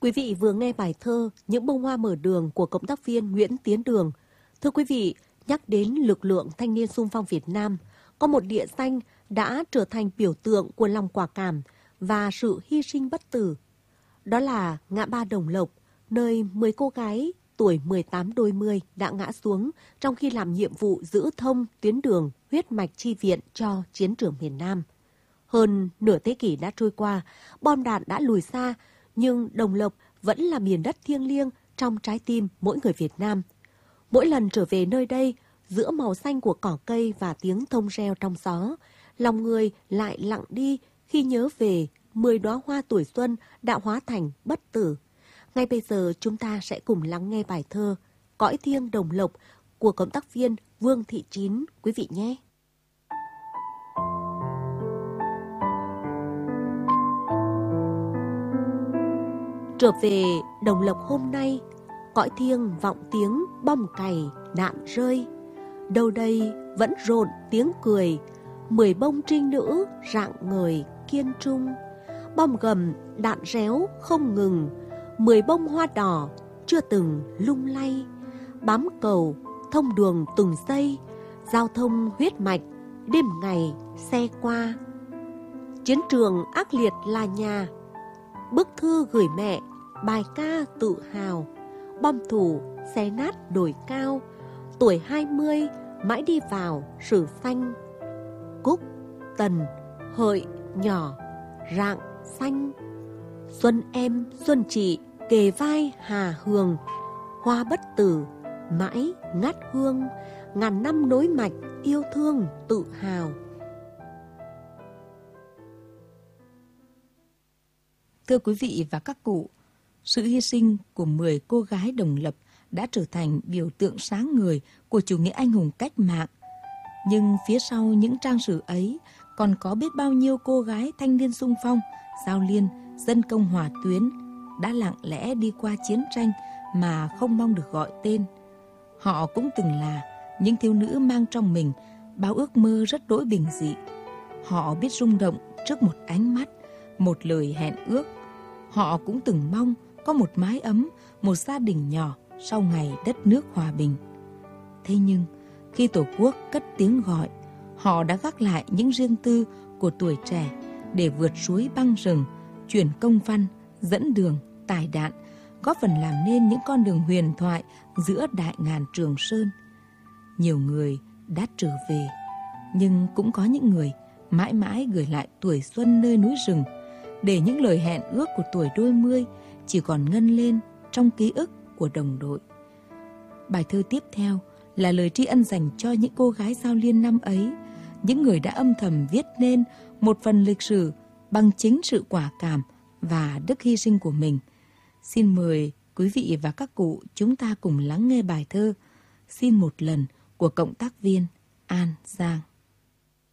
Quý vị vừa nghe bài thơ Những bông hoa mở đường của cộng tác viên Nguyễn Tiến Đường. Thưa quý vị, nhắc đến lực lượng thanh niên xung phong Việt Nam, có một địa danh đã trở thành biểu tượng của lòng quả cảm và sự hy sinh bất tử. Đó là ngã ba Đồng Lộc, nơi 10 cô gái tuổi 18 đôi mươi đã ngã xuống trong khi làm nhiệm vụ giữ thông tuyến đường huyết mạch chi viện cho chiến trường miền Nam. Hơn nửa thế kỷ đã trôi qua, bom đạn đã lùi xa, nhưng Đồng Lộc vẫn là miền đất thiêng liêng trong trái tim mỗi người Việt Nam. Mỗi lần trở về nơi đây, giữa màu xanh của cỏ cây và tiếng thông reo trong gió, lòng người lại lặng đi khi nhớ về 10 đóa hoa tuổi xuân đã hóa thành bất tử. Ngay bây giờ chúng ta sẽ cùng lắng nghe bài thơ Cõi thiêng Đồng Lộc của cộng tác viên Vương Thị Chín, quý vị nhé. Trở về Đồng Lộc hôm nay, cõi thiêng vọng tiếng bom cày đạn rơi. Đâu đây vẫn rộn tiếng cười, 10 bông trinh nữ rạng ngời kiên trung. Bom gầm đạn réo không ngừng, 10 bông hoa đỏ chưa từng lung lay. Bám cầu thông đường từng giây, giao thông huyết mạch đêm ngày xe qua. Chiến trường ác liệt là nhà, bức thư gửi mẹ, bài ca tự hào. Bom thủ xé nát đồi cao, tuổi 20 mãi đi vào sử xanh. Cúc, tần, hợi, nhỏ, rạng, xanh. Xuân em, xuân chị, kề vai hà hường. Hoa bất tử, mãi ngát hương, ngàn năm nối mạch yêu thương tự hào. Thưa quý vị và các cụ, sự hy sinh của 10 cô gái Đồng Lộc đã trở thành biểu tượng sáng ngời của chủ nghĩa anh hùng cách mạng. Nhưng phía sau những trang sử ấy còn có biết bao nhiêu cô gái thanh niên xung phong, giao liên, dân công hỏa tuyến đã lặng lẽ đi qua chiến tranh mà không mong được gọi tên. Họ cũng từng là những thiếu nữ mang trong mình bao ước mơ rất đỗi bình dị. Họ biết rung động trước một ánh mắt, một lời hẹn ước. Họ cũng từng mong có một mái ấm, một gia đình nhỏ sau ngày đất nước hòa bình. Thế nhưng, khi Tổ quốc cất tiếng gọi, họ đã gác lại những riêng tư của tuổi trẻ để vượt suối băng rừng, chuyển công văn, dẫn đường, tải đạn, góp phần làm nên những con đường huyền thoại giữa đại ngàn Trường Sơn. Nhiều người đã trở về, nhưng cũng có những người mãi mãi gửi lại tuổi xuân nơi núi rừng, để những lời hẹn ước của tuổi đôi mươi chỉ còn ngân lên trong ký ức của đồng đội. Bài thơ tiếp theo là lời tri ân dành cho những cô gái giao liên năm ấy, những người đã âm thầm viết nên một phần lịch sử bằng chính sự quả cảm và đức hy sinh của mình. Xin mời quý vị và các cụ chúng ta cùng lắng nghe bài thơ Xin một lần của cộng tác viên An Giang.